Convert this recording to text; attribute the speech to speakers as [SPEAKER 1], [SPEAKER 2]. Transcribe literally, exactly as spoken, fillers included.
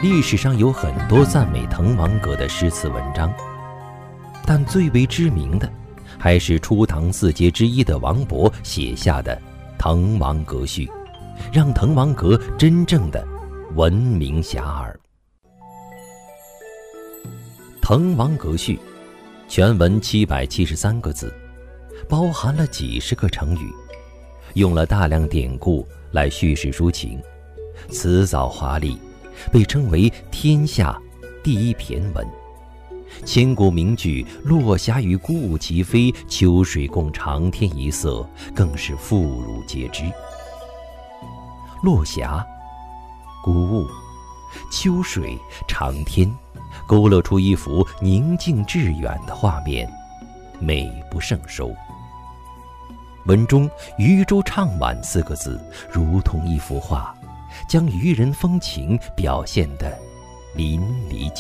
[SPEAKER 1] 历史上有很多赞美滕王阁的诗词文章，但最为知名的还是初唐四杰之一的王勃写下的《滕王阁序》，让滕王阁真正的闻名遐迩。《滕王阁序》全文七百七十三个字，包含了几十个成语，用了大量典故来叙事抒情，辞藻华丽，被称为天下第一骈文。千古名句“落霞与孤鹜齐飞，秋水共长天一色”更是妇孺皆知。落霞、孤鹜、秋水、长天，勾勒出一幅宁静致远的画面，美不胜收。文中“渔舟唱晚”四个字如同一幅画，将渔人风情表现得淋漓尽致。